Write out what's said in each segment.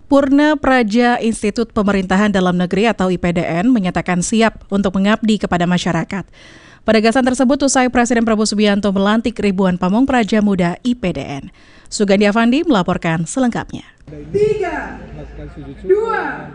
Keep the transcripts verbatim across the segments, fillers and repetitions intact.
Purna Praja Institut Pemerintahan Dalam Negeri atau I P D N menyatakan siap untuk mengabdi kepada masyarakat. Penegasan tersebut usai Presiden Prabowo Subianto melantik ribuan pamong praja muda I P D N. Sugandi Avandi melaporkan selengkapnya. Tiga, dua,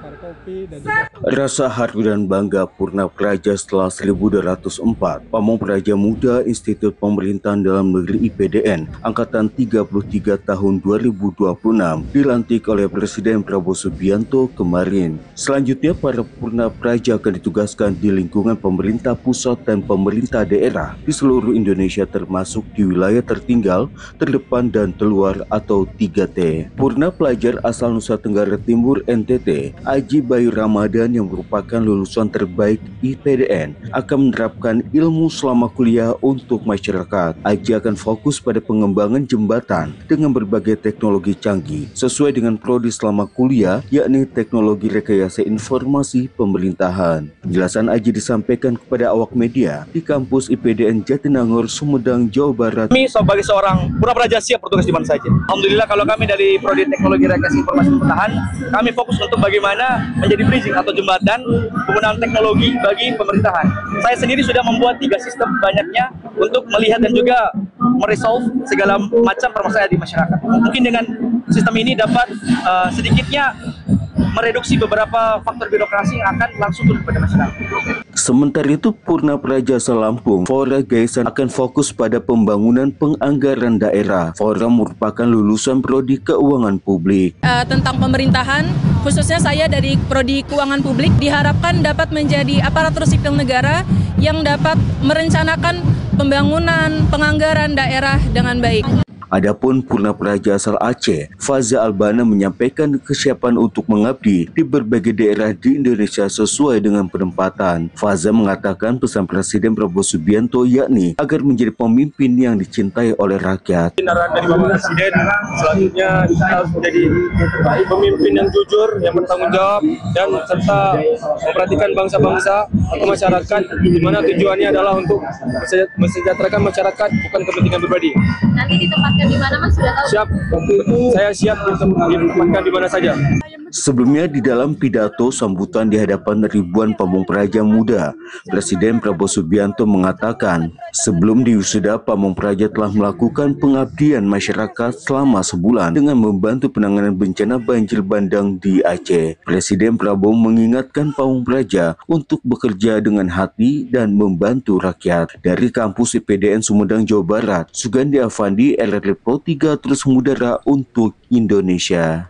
Rasa haru dan bangga Purna Praja setelah seribu dua ratus empat, Pamong Praja Muda Institut Pemerintahan Dalam Negeri I P D N Angkatan tiga puluh tiga tahun dua ribu dua puluh enam dilantik oleh Presiden Prabowo Subianto kemarin. Selanjutnya, para Purna Praja akan ditugaskan di lingkungan pemerintah pusat dan pemerintah daerah di seluruh Indonesia termasuk di wilayah tertinggal, terdepan, dan terluar atau tiga T. Purna Pelajar asal Nusa Tenggara Timur N T T, Aji Bayu Ramadan yang merupakan lulusan terbaik I P D N akan menerapkan ilmu selama kuliah untuk masyarakat. Aji akan fokus pada pengembangan jembatan dengan berbagai teknologi canggih sesuai dengan prodi selama kuliah, yakni teknologi rekayasa informasi pemerintahan. Penjelasan Aji disampaikan kepada awak media di kampus I P D N Jatinangor, Sumedang, Jawa Barat. Kami sebagai seorang Purna Praja siap bertugas di mana saja. Alhamdulillah kalau kami dari prodi teknologi rekayasa informasi pemerintahan, kami fokus untuk bagaimana menjadi bridging atau jembatan penggunaan teknologi bagi pemerintahan. Saya sendiri sudah membuat tiga sistem banyaknya untuk melihat dan juga meresolve segala macam permasalahan di masyarakat. Mungkin dengan sistem ini dapat uh, sedikitnya mereduksi beberapa faktor birokrasi yang akan langsung turun pada masyarakat. Sementara itu, Purna Praja Lampung, Fora Gaisan akan fokus pada pembangunan penganggaran daerah. Fora merupakan lulusan prodi keuangan publik. Uh, tentang pemerintahan, khususnya saya dari prodi keuangan publik, diharapkan dapat menjadi aparatur sipil negara yang dapat merencanakan pembangunan penganggaran daerah dengan baik. Adapun Purna Praja asal Aceh, Faza Albana menyampaikan kesiapan untuk mengabdi di berbagai daerah di Indonesia sesuai dengan penempatan. Faza mengatakan pesan Presiden Prabowo Subianto yakni agar menjadi pemimpin yang dicintai oleh rakyat. Arahan dari Bapak Presiden selanjutnya kita harus menjadi pemimpin yang jujur, yang bertanggung jawab, dan serta memperhatikan bangsa-bangsa atau masyarakat, di mana tujuannya adalah untuk mensejahterakan masyarakat, bukan kepentingan pribadi. Nanti ditempatkan di mana, Mas? Sudah tahu? Siap, saya siap ditempatkan di mana saja. Sebelumnya di dalam pidato sambutan di hadapan ribuan pamong praja muda, Presiden Prabowo Subianto mengatakan sebelum diwisuda pamong praja telah melakukan pengabdian masyarakat selama sebulan dengan membantu penanganan bencana banjir bandang di Aceh. Presiden Prabowo mengingatkan pamong praja untuk bekerja dengan hati dan membantu rakyat. Dari kampus I P D N Sumedang, Jawa Barat, Sugandi Avandi, L R T Pro tiga terus mengudara untuk Indonesia.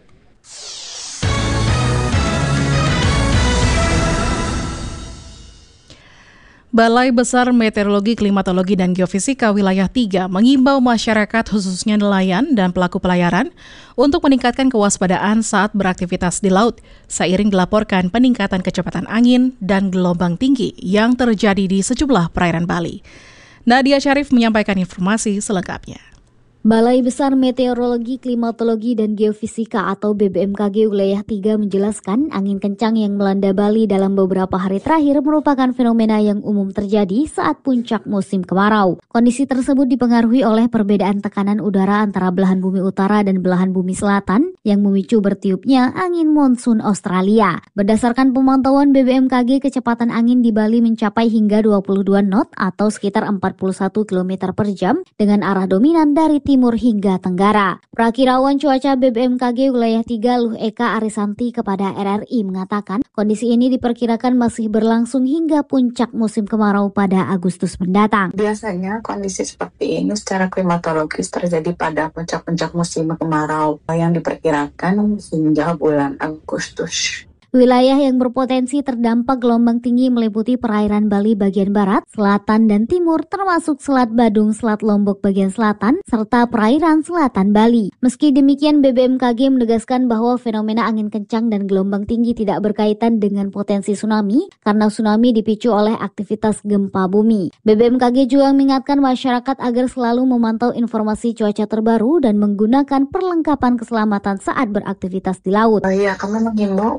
Balai Besar Meteorologi, Klimatologi, dan Geofisika Wilayah tiga mengimbau masyarakat khususnya nelayan dan pelaku pelayaran untuk meningkatkan kewaspadaan saat beraktivitas di laut seiring dilaporkan peningkatan kecepatan angin dan gelombang tinggi yang terjadi di sejumlah perairan Bali. Nadia Syarif menyampaikan informasi selengkapnya. Balai Besar Meteorologi, Klimatologi, dan Geofisika atau B B M K G Wilayah tiga menjelaskan angin kencang yang melanda Bali dalam beberapa hari terakhir merupakan fenomena yang umum terjadi saat puncak musim kemarau. Kondisi tersebut dipengaruhi oleh perbedaan tekanan udara antara belahan bumi utara dan belahan bumi selatan yang memicu bertiupnya angin monsun Australia. Berdasarkan pemantauan B B M K G, kecepatan angin di Bali mencapai hingga dua puluh dua knot atau sekitar empat puluh satu kilometer per jam dengan arah dominan dari timur hingga tenggara. Prakirawan cuaca B B M K G Wilayah tiga Luh Eka Arisanti kepada R R I mengatakan kondisi ini diperkirakan masih berlangsung hingga puncak musim kemarau pada Agustus mendatang. Biasanya kondisi seperti ini secara klimatologis terjadi pada puncak-puncak musim kemarau yang diperkirakan hingga bulan Agustus. Wilayah yang berpotensi terdampak gelombang tinggi meliputi perairan Bali bagian barat, selatan, dan timur, termasuk Selat Badung, Selat Lombok bagian selatan, serta perairan selatan Bali. Meski demikian, B B M K G menegaskan bahwa fenomena angin kencang dan gelombang tinggi tidak berkaitan dengan potensi tsunami, karena tsunami dipicu oleh aktivitas gempa bumi. B B M K G juga mengingatkan masyarakat agar selalu memantau informasi cuaca terbaru dan menggunakan perlengkapan keselamatan saat beraktivitas di laut. Oh iya, kami menghimbau untuk masyarakat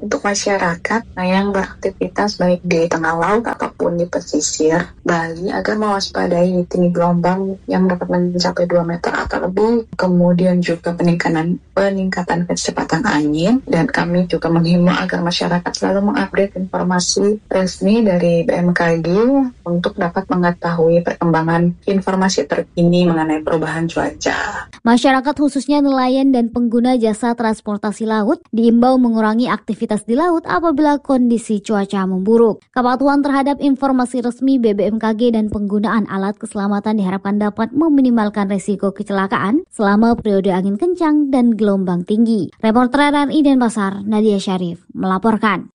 masyarakat yang beraktivitas baik di tengah laut ataupun di pesisir Bali agar mewaspadai tinggi gelombang yang dapat mencapai dua meter atau lebih, kemudian juga peningkatan peningkatan kecepatan angin, dan kami juga menghimbau agar masyarakat selalu mengupdate informasi resmi dari B M K G untuk dapat mengetahui perkembangan informasi terkini mengenai perubahan cuaca. Masyarakat khususnya nelayan dan pengguna jasa transportasi laut diimbau mengurangi aktivitas di laut apabila kondisi cuaca memburuk. Kepatuhan terhadap informasi resmi B B M K G dan penggunaan alat keselamatan diharapkan dapat meminimalkan risiko kecelakaan selama periode angin kencang dan gelombang tinggi. Reporter R R I Denpasar, Nadia Syarif, melaporkan.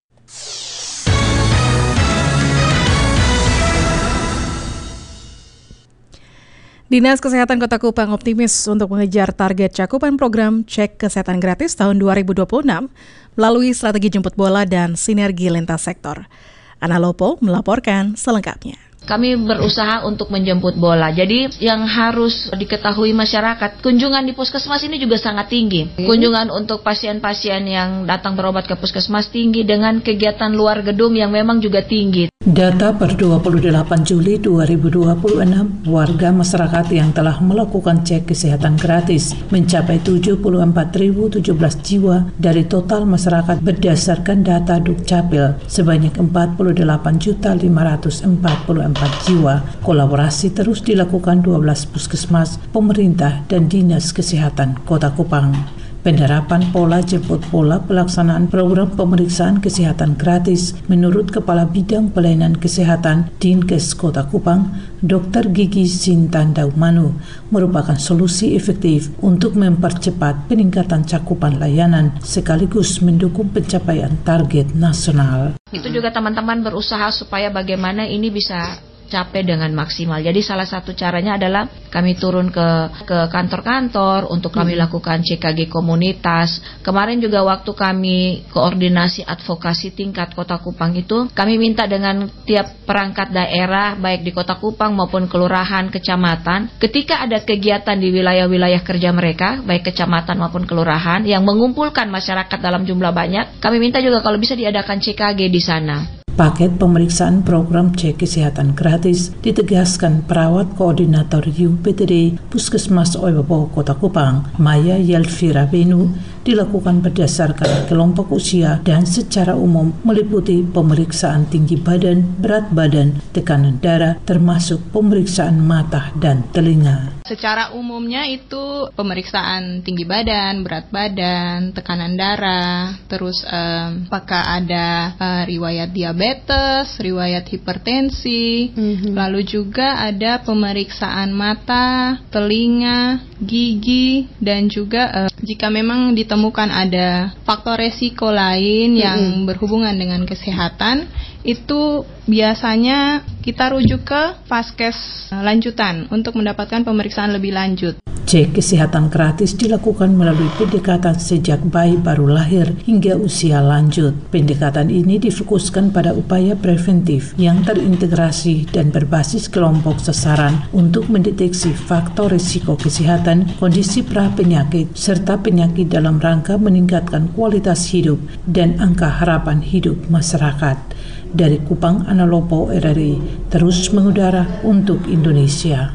Dinas Kesehatan Kota Kupang optimis untuk mengejar target cakupan program cek kesehatan gratis tahun dua ribu dua puluh enam melalui strategi jemput bola dan sinergi lintas sektor. Ana Lopo melaporkan selengkapnya. Kami berusaha untuk menjemput bola. Jadi yang harus diketahui masyarakat, kunjungan di puskesmas ini juga sangat tinggi. Kunjungan untuk pasien-pasien yang datang berobat ke puskesmas tinggi dengan kegiatan luar gedung yang memang juga tinggi. Data per dua puluh delapan Juli dua ribu dua puluh enam, warga masyarakat yang telah melakukan cek kesehatan gratis mencapai tujuh puluh empat ribu tujuh belas jiwa dari total masyarakat berdasarkan data Dukcapil sebanyak empat puluh delapan juta lima ratus empat puluh empat jiwa. Kolaborasi terus dilakukan dua belas puskesmas, pemerintah, dan Dinas Kesehatan Kota Kupang. Penerapan pola jemput bola pelaksanaan program pemeriksaan kesehatan gratis menurut Kepala Bidang Pelayanan Kesehatan Dinkes Kota Kupang, Dokter Gigi Sintan Daumanu, merupakan solusi efektif untuk mempercepat peningkatan cakupan layanan sekaligus mendukung pencapaian target nasional. Itu juga teman-teman berusaha supaya bagaimana ini bisa capai dengan maksimal. Jadi salah satu caranya adalah kami turun ke ke kantor-kantor untuk kami lakukan C K G komunitas. Kemarin juga waktu kami koordinasi advokasi tingkat Kota Kupang itu, kami minta dengan tiap perangkat daerah baik di Kota Kupang maupun kelurahan, kecamatan, ketika ada kegiatan di wilayah-wilayah kerja mereka, baik kecamatan maupun kelurahan yang mengumpulkan masyarakat dalam jumlah banyak, kami minta juga kalau bisa diadakan C K G di sana. Paket pemeriksaan program cek kesehatan gratis ditegaskan perawat koordinator U P T D Puskesmas Oibobo Kota Kupang, Maya Yelvira Benu, dilakukan berdasarkan kelompok usia dan secara umum meliputi pemeriksaan tinggi badan, berat badan, tekanan darah, termasuk pemeriksaan mata dan telinga. Secara umumnya itu pemeriksaan tinggi badan, berat badan, tekanan darah, terus um, apakah ada uh, riwayat diabetes, riwayat hipertensi, mm-hmm. lalu juga ada pemeriksaan mata, telinga, gigi, dan juga uh, jika memang ditemukan ada faktor resiko lain mm-hmm. yang berhubungan dengan kesehatan, itu biasanya kita rujuk ke Vaskes lanjutan untuk mendapatkan pemeriksaan lebih lanjut. Cek kesehatan gratis dilakukan melalui pendekatan sejak bayi baru lahir hingga usia lanjut. Pendekatan ini difokuskan pada upaya preventif yang terintegrasi dan berbasis kelompok sasaran untuk mendeteksi faktor risiko kesehatan, kondisi pra-penyakit, serta penyakit dalam rangka meningkatkan kualitas hidup dan angka harapan hidup masyarakat. Dari Kupang, Ana Lopo, R R I, terus mengudara untuk Indonesia.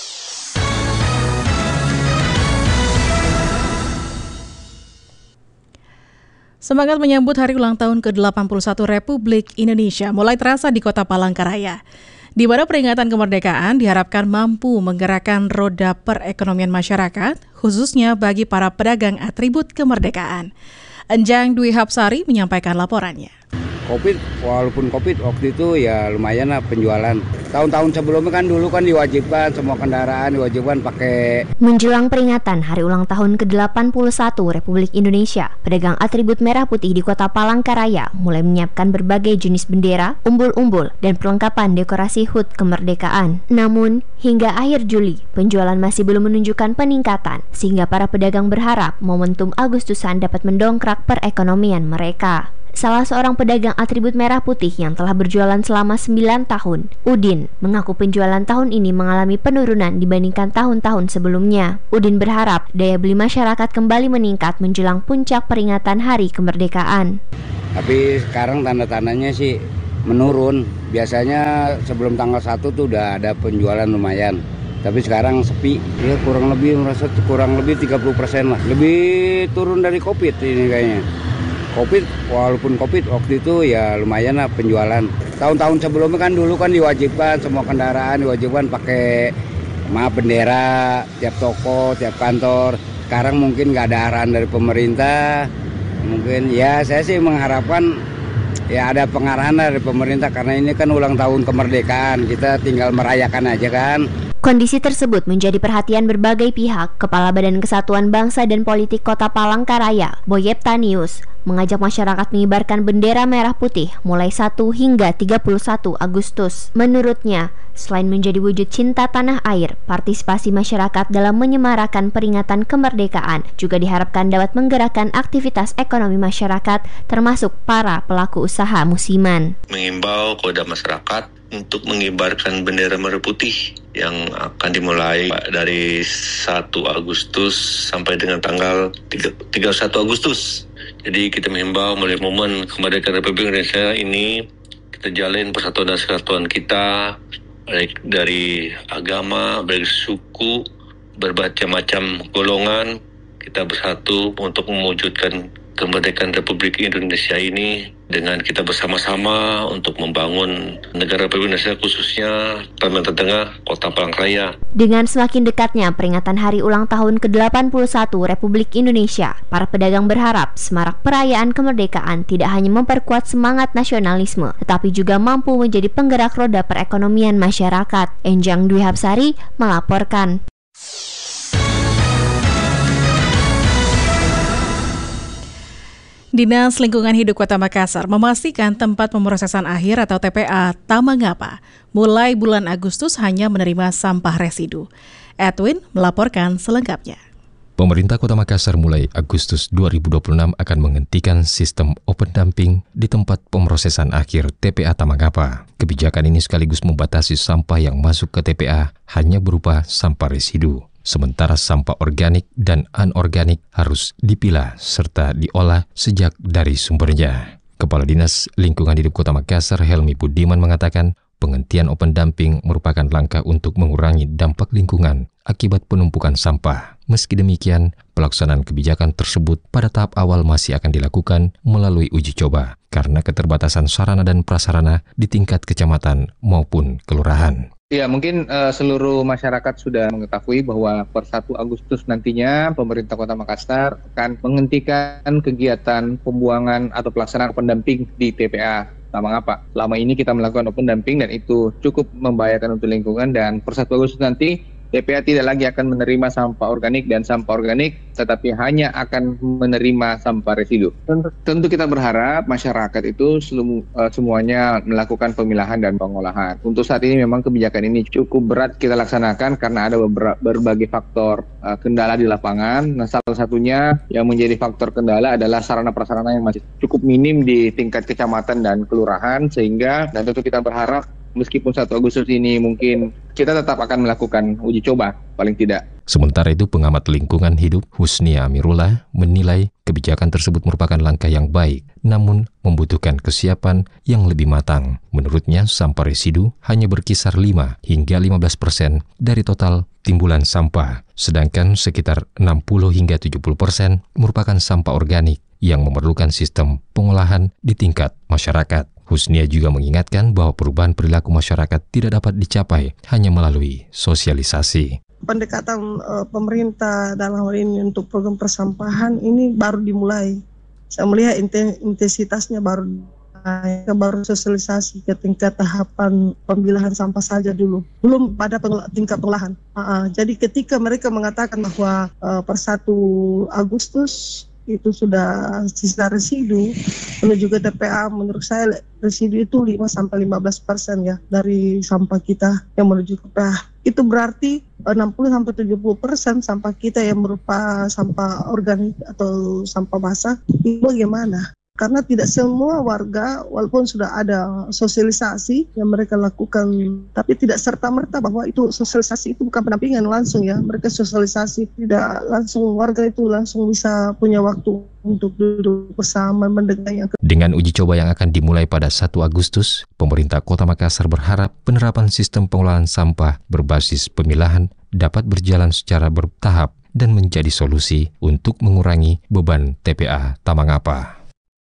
Semangat menyambut hari ulang tahun ke delapan puluh satu Republik Indonesia mulai terasa di Kota Palangkaraya, di mana peringatan kemerdekaan diharapkan mampu menggerakkan roda perekonomian masyarakat, khususnya bagi para pedagang atribut kemerdekaan. Enjang Dwi Hapsari menyampaikan laporannya. Covid, walaupun Covid waktu itu ya lumayan lah penjualan. Tahun-tahun sebelumnya kan dulu kan diwajibkan semua kendaraan diwajibkan pakai. Menjelang peringatan hari ulang tahun ke delapan puluh satu Republik Indonesia, pedagang atribut merah putih di Kota Palangkaraya mulai menyiapkan berbagai jenis bendera, umbul-umbul, dan perlengkapan dekorasi H U T kemerdekaan. Namun, hingga akhir Juli, penjualan masih belum menunjukkan peningkatan, sehingga para pedagang berharap momentum Agustusan dapat mendongkrak perekonomian mereka. Salah seorang pedagang atribut merah putih yang telah berjualan selama sembilan tahun, Udin, mengaku penjualan tahun ini mengalami penurunan dibandingkan tahun-tahun sebelumnya. Udin berharap daya beli masyarakat kembali meningkat menjelang puncak peringatan Hari Kemerdekaan. Tapi sekarang tanda-tandanya sih menurun. Biasanya sebelum tanggal satu tuh udah ada penjualan lumayan. Tapi sekarang sepi, ya kurang lebih merasa kurang lebih tiga puluh persen lah. Lebih turun dari Covid ini kayaknya. Covid, walaupun Covid waktu itu ya lumayan lah penjualan. Tahun-tahun sebelumnya kan dulu kan diwajibkan semua kendaraan diwajibkan pakai maaf bendera tiap toko, tiap kantor. Sekarang mungkin nggak ada arahan dari pemerintah. Mungkin ya saya sih mengharapkan ya ada pengarahan dari pemerintah karena ini kan ulang tahun kemerdekaan. Kita tinggal merayakan aja kan. Kondisi tersebut menjadi perhatian berbagai pihak. Kepala Badan Kesatuan Bangsa dan Politik Kota Palangkaraya, Boyep Tanius, mengajak masyarakat mengibarkan bendera merah putih mulai satu hingga tiga puluh satu Agustus. Menurutnya, selain menjadi wujud cinta tanah air, partisipasi masyarakat dalam menyemarakan peringatan kemerdekaan juga diharapkan dapat menggerakkan aktivitas ekonomi masyarakat, termasuk para pelaku usaha musiman. Mengimbau kepada masyarakat untuk mengibarkan bendera merah putih yang akan dimulai dari satu Agustus sampai dengan tanggal tiga puluh satu Agustus. Jadi kita mengimbau mulai momen kemerdekaan Republik Indonesia ini kita jalin persatuan dan kesatuan kita, baik dari agama, baik suku, berbagai macam golongan, kita bersatu untuk mewujudkan kemerdekaan Republik Indonesia ini dengan kita bersama-sama untuk membangun negara Republik Indonesia, khususnya Kalimantan Tengah, Kota Palangkaraya. Dengan semakin dekatnya peringatan hari ulang tahun ke delapan puluh satu Republik Indonesia, para pedagang berharap semarak perayaan kemerdekaan tidak hanya memperkuat semangat nasionalisme, tetapi juga mampu menjadi penggerak roda perekonomian masyarakat. Enjang Dwi Hapsari melaporkan. Dinas Lingkungan Hidup Kota Makassar memastikan tempat pemrosesan akhir atau T P A Tamangapa mulai bulan Agustus hanya menerima sampah residu. Edwin melaporkan selengkapnya. Pemerintah Kota Makassar mulai Agustus dua ribu dua puluh enam akan menghentikan sistem open dumping di tempat pemrosesan akhir T P A Tamangapa. Kebijakan ini sekaligus membatasi sampah yang masuk ke T P A hanya berupa sampah residu. Sementara sampah organik dan anorganik harus dipilah serta diolah sejak dari sumbernya. Kepala Dinas Lingkungan Hidup Kota Makassar, Helmi Budiman, mengatakan penghentian open dumping merupakan langkah untuk mengurangi dampak lingkungan akibat penumpukan sampah. Meski demikian, pelaksanaan kebijakan tersebut pada tahap awal masih akan dilakukan melalui uji coba karena keterbatasan sarana dan prasarana di tingkat kecamatan maupun kelurahan. Ya, mungkin uh, seluruh masyarakat sudah mengetahui bahwa per satu Agustus nantinya pemerintah Kota Makassar akan menghentikan kegiatan pembuangan atau pelaksanaan open dumping di T P A Tamangapa. Selama ini kita melakukan open dumping dan itu cukup membahayakan untuk lingkungan, dan per satu Agustus nanti T P A tidak lagi akan menerima sampah organik dan sampah organik, tetapi hanya akan menerima sampah residu. Tentu kita berharap masyarakat itu selum, uh, semuanya melakukan pemilahan dan pengolahan. Untuk saat ini memang kebijakan ini cukup berat kita laksanakan karena ada beberapa, berbagai faktor uh, kendala di lapangan. Nah, salah satunya yang menjadi faktor kendala adalah sarana prasarana yang masih cukup minim di tingkat kecamatan dan kelurahan, sehingga dan tentu kita berharap meskipun satu Agustus ini mungkin kita tetap akan melakukan uji coba, paling tidak. Sementara itu, pengamat lingkungan hidup Husnia Amirullah menilai kebijakan tersebut merupakan langkah yang baik, namun membutuhkan kesiapan yang lebih matang. Menurutnya, sampah residu hanya berkisar lima hingga lima belas persen dari total timbulan sampah, sedangkan sekitar enam puluh hingga tujuh puluh persen merupakan sampah organik yang memerlukan sistem pengolahan di tingkat masyarakat. Husnia juga mengingatkan bahwa perubahan perilaku masyarakat tidak dapat dicapai hanya melalui sosialisasi. Pendekatan uh, pemerintah dalam hal ini untuk program persampahan ini baru dimulai. Saya melihat intensitasnya baru naik, baru sosialisasi ke tingkat tahapan pemilahan sampah saja dulu, belum pada pengel- tingkat pengolahan. Uh, jadi ketika mereka mengatakan bahwa uh, per satu Agustus itu sudah sisa residu menuju ke T P A, menurut saya residu itu lima sampai lima belas persen ya dari sampah kita yang menuju ke T P A. Itu berarti enam puluh sampai tujuh puluh persen sampah kita yang berupa sampah organik atau sampah basah. Itu bagaimana? Karena tidak semua warga, walaupun sudah ada sosialisasi yang mereka lakukan, tapi tidak serta-merta bahwa itu sosialisasi itu bukan pendampingan langsung ya. Mereka sosialisasi tidak langsung, warga itu langsung bisa punya waktu untuk duduk bersama mendengar yang. Dengan uji coba yang akan dimulai pada satu Agustus, pemerintah Kota Makassar berharap penerapan sistem pengelolaan sampah berbasis pemilahan dapat berjalan secara bertahap dan menjadi solusi untuk mengurangi beban T P A Tamangapa.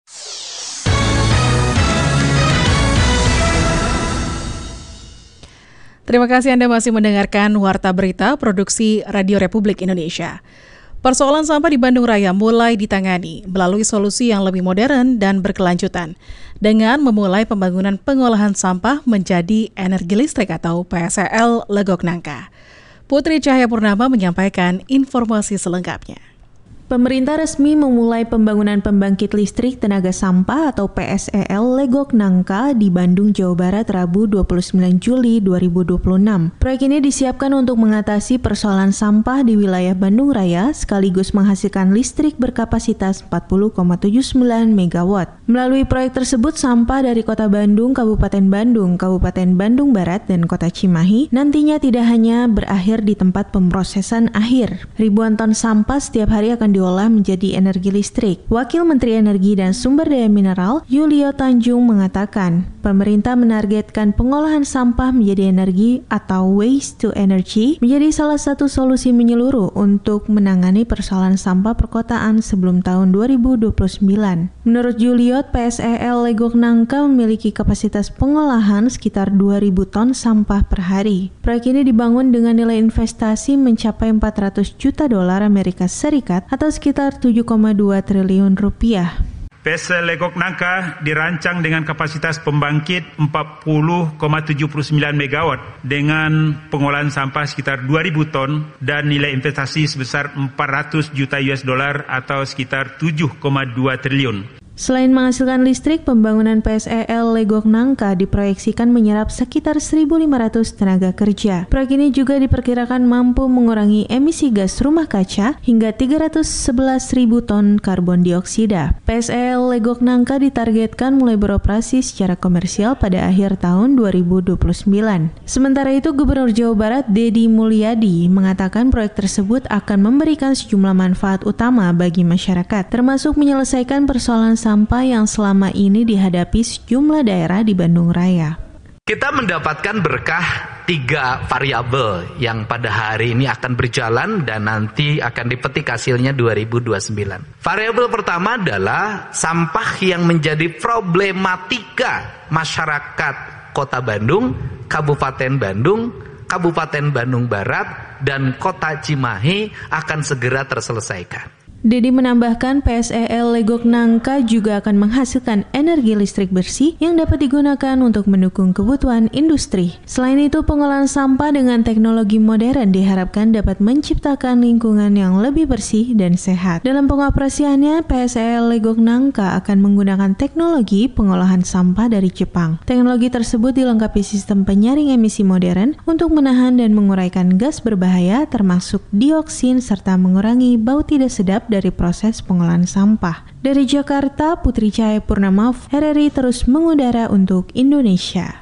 Terima kasih Anda masih mendengarkan Warta Berita Produksi Radio Republik Indonesia. Persoalan sampah di Bandung Raya mulai ditangani melalui solusi yang lebih modern dan berkelanjutan dengan memulai pembangunan pengolahan sampah menjadi energi listrik atau P S E L Legok Nangka. Putri Cahaya Purnama menyampaikan informasi selengkapnya. Pemerintah resmi memulai pembangunan pembangkit listrik tenaga sampah atau P S E L Legok Nangka di Bandung, Jawa Barat, Rabu dua puluh sembilan Juli dua ribu dua puluh enam. Proyek ini disiapkan untuk mengatasi persoalan sampah di wilayah Bandung Raya sekaligus menghasilkan listrik berkapasitas empat puluh koma tujuh sembilan megawatt. Melalui proyek tersebut, sampah dari Kota Bandung, Kabupaten Bandung, Kabupaten Bandung Barat, dan Kota Cimahi nantinya tidak hanya berakhir di tempat pemrosesan akhir. Ribuan ton sampah setiap hari akan diolah menjadi energi listrik. Wakil Menteri Energi dan Sumber Daya Mineral Yulio Tanjung mengatakan, pemerintah menargetkan pengolahan sampah menjadi energi atau waste to energy menjadi salah satu solusi menyeluruh untuk menangani persoalan sampah perkotaan sebelum tahun dua ribu dua puluh sembilan. Menurut Yulio, P S E L Legok Nangka memiliki kapasitas pengolahan sekitar dua ribu ton sampah per hari. Proyek ini dibangun dengan nilai investasi mencapai empat ratus juta dolar Amerika Serikat atau sekitar tujuh koma dua triliun rupiah. P S E L Legok Nangka dirancang dengan kapasitas pembangkit empat puluh koma tujuh sembilan megawatt dengan pengolahan sampah sekitar dua ribu ton dan nilai investasi sebesar empat ratus juta U S dollar atau sekitar tujuh koma dua triliun. Selain menghasilkan listrik, pembangunan P S E L Legok Nangka diproyeksikan menyerap sekitar seribu lima ratus tenaga kerja. Proyek ini juga diperkirakan mampu mengurangi emisi gas rumah kaca hingga tiga ratus sebelas ribu ton karbon dioksida. P S E L Legok Nangka ditargetkan mulai beroperasi secara komersial pada akhir tahun dua ribu dua puluh sembilan. Sementara itu, Gubernur Jawa Barat Deddy Mulyadi mengatakan proyek tersebut akan memberikan sejumlah manfaat utama bagi masyarakat, termasuk menyelesaikan persoalan sampah yang selama ini dihadapi sejumlah daerah di Bandung Raya. Kita mendapatkan berkah tiga variabel yang pada hari ini akan berjalan dan nanti akan dipetik hasilnya dua ribu dua puluh sembilan. Variabel pertama adalah sampah yang menjadi problematika masyarakat Kota Bandung, Kabupaten Bandung, Kabupaten Bandung Barat, dan Kota Cimahi akan segera terselesaikan. Deddy menambahkan P S E L Legok Nangka juga akan menghasilkan energi listrik bersih yang dapat digunakan untuk mendukung kebutuhan industri. Selain itu, pengolahan sampah dengan teknologi modern diharapkan dapat menciptakan lingkungan yang lebih bersih dan sehat. Dalam pengoperasiannya, P S E L Legok Nangka akan menggunakan teknologi pengolahan sampah dari Jepang. Teknologi tersebut dilengkapi sistem penyaring emisi modern untuk menahan dan menguraikan gas berbahaya termasuk dioksin serta mengurangi bau tidak sedap dari proses pengolahan sampah. Dari Jakarta, Putri Cahaya Purnama, R R I terus mengudara untuk Indonesia.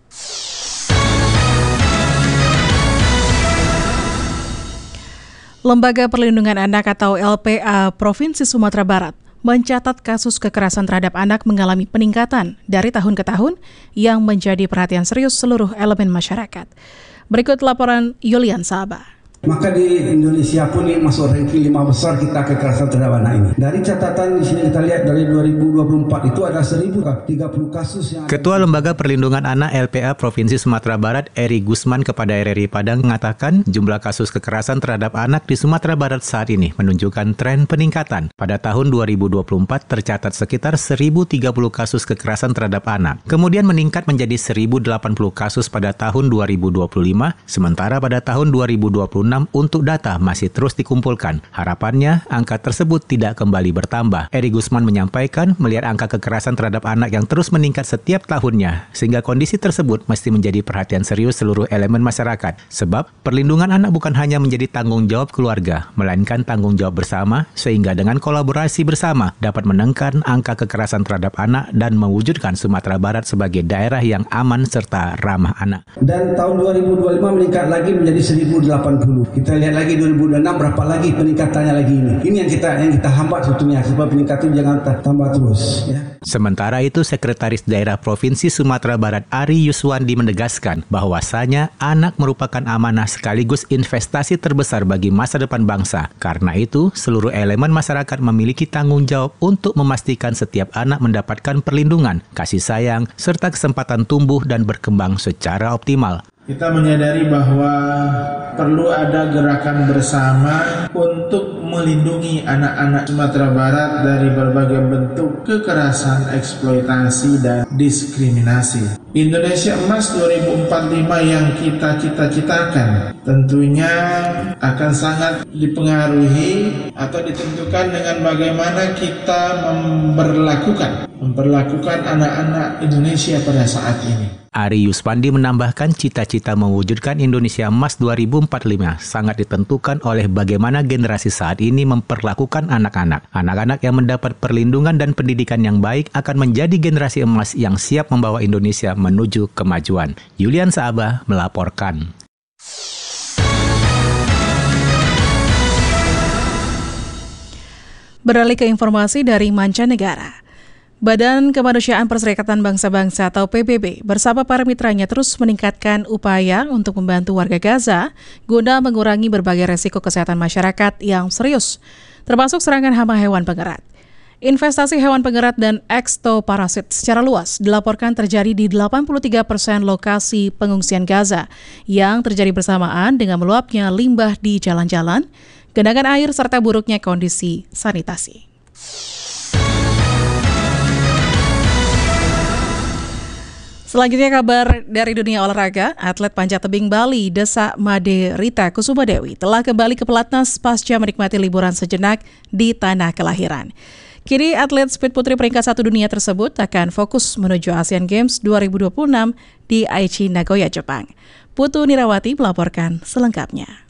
Lembaga Perlindungan Anak atau L P A Provinsi Sumatera Barat mencatat kasus kekerasan terhadap anak mengalami peningkatan dari tahun ke tahun yang menjadi perhatian serius seluruh elemen masyarakat. Berikut laporan Yulian Sabah. Maka di Indonesia pun ini masuk ranking lima besar kita kekerasan terhadap anak ini. Dari catatan di sini kita lihat dari dua ribu dua puluh empat itu ada seribu tiga puluh kasus yang. Ketua Lembaga Perlindungan Anak L P A Provinsi Sumatera Barat Eri Gusman kepada R R I Padang mengatakan jumlah kasus kekerasan terhadap anak di Sumatera Barat saat ini menunjukkan tren peningkatan. Pada tahun dua ribu dua puluh empat tercatat sekitar seribu tiga puluh kasus kekerasan terhadap anak. Kemudian meningkat menjadi seribu delapan puluh kasus pada tahun dua ribu dua puluh lima, sementara pada tahun dua ribu dua puluh enam enam untuk data masih terus dikumpulkan. Harapannya, angka tersebut tidak kembali bertambah. Eri Gusman menyampaikan melihat angka kekerasan terhadap anak yang terus meningkat setiap tahunnya, sehingga kondisi tersebut mesti menjadi perhatian serius seluruh elemen masyarakat. Sebab, perlindungan anak bukan hanya menjadi tanggung jawab keluarga, melainkan tanggung jawab bersama, sehingga dengan kolaborasi bersama dapat menekan angka kekerasan terhadap anak dan mewujudkan Sumatera Barat sebagai daerah yang aman serta ramah anak. Dan tahun dua ribu dua puluh lima meningkat lagi menjadi seribu delapan puluh. Kita lihat lagi dua ribu dua puluh enam berapa lagi peningkatannya lagi ini. Ini yang kita yang kita hambat sebetulnya supaya peningkatan jangan tambah terus. Ya. Sementara itu, Sekretaris Daerah Provinsi Sumatera Barat Ari Yuswandi menegaskan bahwasanya anak merupakan amanah sekaligus investasi terbesar bagi masa depan bangsa. Karena itu, seluruh elemen masyarakat memiliki tanggung jawab untuk memastikan setiap anak mendapatkan perlindungan, kasih sayang, serta kesempatan tumbuh dan berkembang secara optimal. Kita menyadari bahwa perlu ada gerakan bersama untuk melindungi anak-anak Sumatera Barat dari berbagai bentuk kekerasan, eksploitasi, dan diskriminasi. Indonesia Emas dua ribu empat puluh lima yang kita cita-citakan tentunya akan sangat dipengaruhi atau ditentukan dengan bagaimana kita memperlakukan memperlakukan anak-anak Indonesia pada saat ini. Ari Yuswandi menambahkan cita-cita mewujudkan Indonesia Emas dua ribu empat puluh lima sangat ditentukan oleh bagaimana generasi saat ini memperlakukan anak-anak. Anak-anak yang mendapat perlindungan dan pendidikan yang baik akan menjadi generasi emas yang siap membawa Indonesia menuju kemajuan. Yulian Saabah melaporkan. Beralih ke informasi dari mancanegara. Badan Kemanusiaan Perserikatan Bangsa-Bangsa atau P B B bersama para mitranya terus meningkatkan upaya untuk membantu warga Gaza guna mengurangi berbagai resiko kesehatan masyarakat yang serius, termasuk serangan hama hewan pengerat. Investasi hewan pengerat dan ekstoparasit secara luas dilaporkan terjadi di delapan puluh tiga persen lokasi pengungsian Gaza yang terjadi bersamaan dengan meluapnya limbah di jalan-jalan, genangan air serta buruknya kondisi sanitasi. Selanjutnya kabar dari dunia olahraga, atlet panjat tebing Bali Desa Made Rita Kusuma Dewi telah kembali ke pelatnas pasca menikmati liburan sejenak di tanah kelahiran. Kini atlet speed putri peringkat satu dunia tersebut akan fokus menuju Asian Games dua ribu dua puluh enam di Aichi, Nagoya, Jepang. Putu Nirawati melaporkan selengkapnya.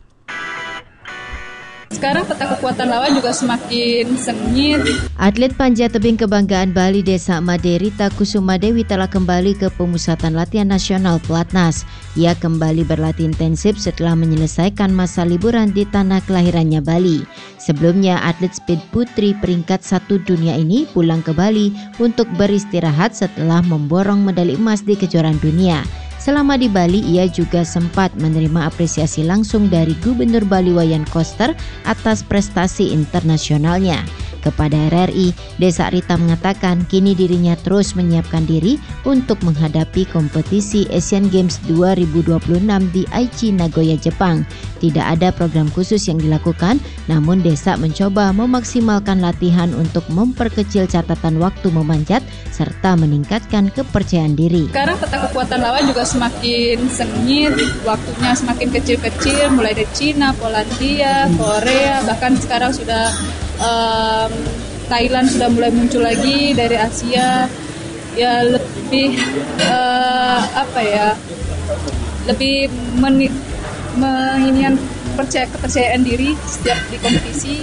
Sekarang peta kekuatan lawan juga semakin sengit. Atlet panjat tebing kebanggaan Bali Desa Made Rita Kusuma Dewi telah kembali ke pemusatan latihan nasional Pelatnas. Ia kembali berlatih intensif setelah menyelesaikan masa liburan di tanah kelahirannya Bali. Sebelumnya, atlet speed putri peringkat satu dunia ini pulang ke Bali untuk beristirahat setelah memborong medali emas di kejuaraan dunia. Selama di Bali, ia juga sempat menerima apresiasi langsung dari Gubernur Bali Wayan Koster atas prestasi internasionalnya. Kepada R R I, Desa Rita mengatakan kini dirinya terus menyiapkan diri untuk menghadapi kompetisi Asian Games dua ribu dua puluh enam di Aichi, Nagoya, Jepang. Tidak ada program khusus yang dilakukan, namun Desa mencoba memaksimalkan latihan untuk memperkecil catatan waktu memanjat serta meningkatkan kepercayaan diri. Sekarang peta kekuatan lawan juga semakin sengit, waktunya semakin kecil-kecil, mulai dari Cina, Polandia, Korea, bahkan sekarang sudah um, Thailand sudah mulai muncul lagi, dari Asia. Ya lebih uh, apa ya, lebih meni- menginian percaya kepercayaan diri setiap di kompetisi.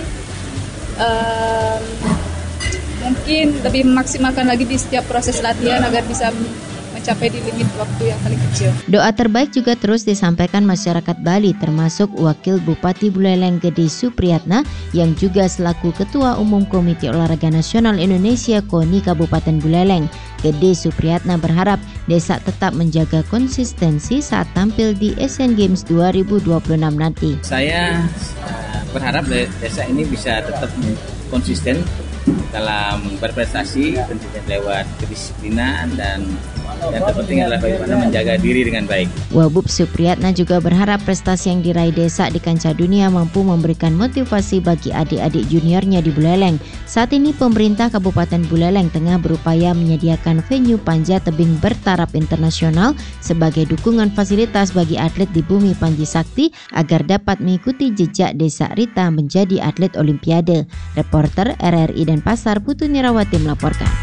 Um, mungkin lebih memaksimalkan lagi di setiap proses latihan agar bisa mencapai di limit waktu yang paling kecil. Doa terbaik juga terus disampaikan masyarakat Bali, termasuk Wakil Bupati Buleleng Gede Supriyatna yang juga selaku Ketua Umum Komite Olahraga Nasional Indonesia KONI Kabupaten Buleleng. Gede Supriyatna berharap Desa tetap menjaga konsistensi saat tampil di Asian Games dua ribu dua puluh enam nanti. Saya berharap Desa ini bisa tetap konsisten dalam berprestasi, tentunya lewat kedisiplinan dan yang terpenting adalah bagaimana menjaga diri dengan baik. Wabub Supriyatna juga berharap prestasi yang diraih desa di kancah dunia mampu memberikan motivasi bagi adik-adik juniornya di Buleleng. Saat ini pemerintah Kabupaten Buleleng tengah berupaya menyediakan venue panjat tebing bertaraf internasional sebagai dukungan fasilitas bagi atlet di bumi Panji Sakti agar dapat mengikuti jejak Desa Rita menjadi atlet Olimpiade. Reporter R R I Denpasar Putu Nirawati melaporkan.